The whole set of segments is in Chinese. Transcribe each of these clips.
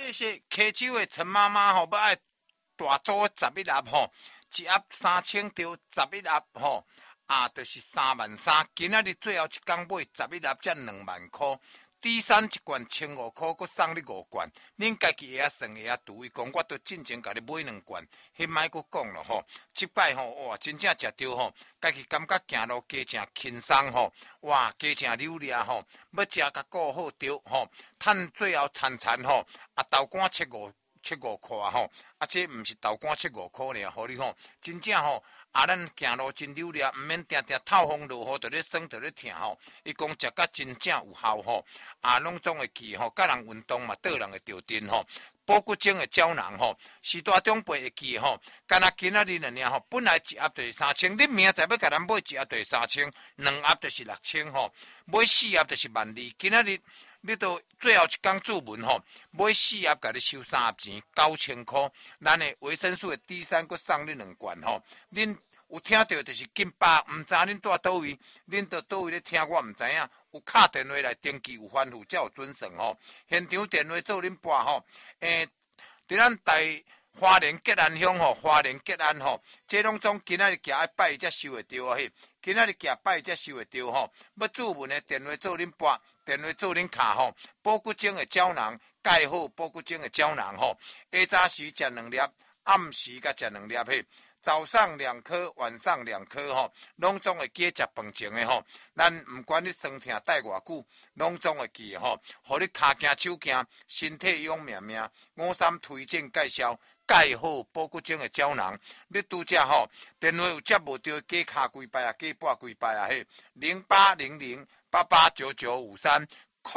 谢谢溪州的陈妈妈吼，要爱大组11盒吼，一盒3000条11盒吼，就是33000。今仔日最后一天买11盒才2万块。第三一罐1500块，佮送你5罐。恁家己会晓算，会晓除。伊讲我都进前甲你买2罐，迄莫佮讲了吼。即摆吼，哇，真正食着吼，家己感觉行路加正轻松吼，哇，加正溜达吼，要食甲顾好着吼，趁最后餐吼，豆干75块吼，这毋是豆干75块尔，互你吼，真正吼。咱行路真溜达，毋免定定透风落雨，着咧酸，着咧疼吼。伊讲食甲真正有效吼，拢总会记吼，甲人运动嘛，倒人会着阵吼。保骨精的胶囊吼，时大长辈会记吼，干那今仔日尔吼，本来一盒就是3000，你明仔载要甲咱买一盒就是3000，2盒就是6000吼，买4盒就是12000。今仔日你都最后一天注文吼，买4盒甲你收3盒钱，9000块。咱的维生素的 D3，佮送你2罐吼，恁。有听到就是紧巴，毋知恁住倒位，恁到倒位咧听我毋知影。有敲电话来登记，有番户才有准算吼。现场电话做恁拨吼，伫咱台花莲吉安乡吼，花莲吉安吼，这拢总今仔日行爱拜才收会着啊！嘿，今仔日行拜才收会着吼。要注文的电话做恁拨，电话做恁卡吼。保骨精的胶囊，钙好保骨精的胶囊吼。下早时食2粒，暗时甲食2粒嘿。早上2颗，晚上2颗吼，拢总会记食饭前的吼。咱毋管你酸痛待偌久，拢总会记吼。互你骹行手行，身体勇命命。53推荐介绍钙好保骨精的胶囊。你拄则吼，电话有接无着，加卡几摆啊，加拨几摆啊嘿。0800889953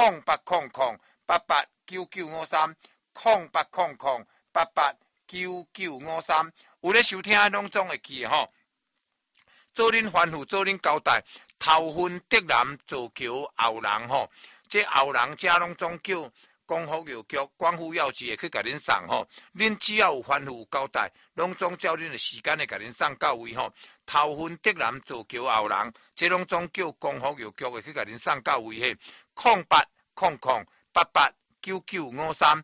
0800889953 0800889953。有咧收听的拢总会记吼，做恁吩咐，做恁交代。头份德南造桥后人吼，这后人遮拢总叫光复邮局、光复药局会去甲恁送吼。恁只要有吩咐有交代，拢总照恁的时间来甲恁送到位吼。头份德南造桥后人，这拢总叫光复邮局会去甲恁送到位嘿。0800889953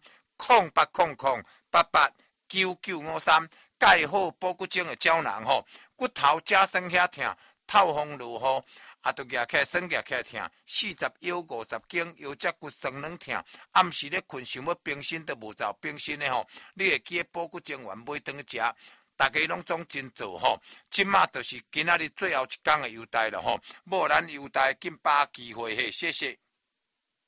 0800889953。钙好保骨精的胶囊吼，骨头假酸遐疼，透风落雨都夹起来酸夹起来疼，40腰50斤，腰脊骨酸软疼，暗时咧困想要冰身都无走冰身的吼，你会记保骨精丸买顿去食，大家拢总真做吼，即马就是今仔日最后一天的优待了吼，无咱优待紧把握机会嘿，谢谢。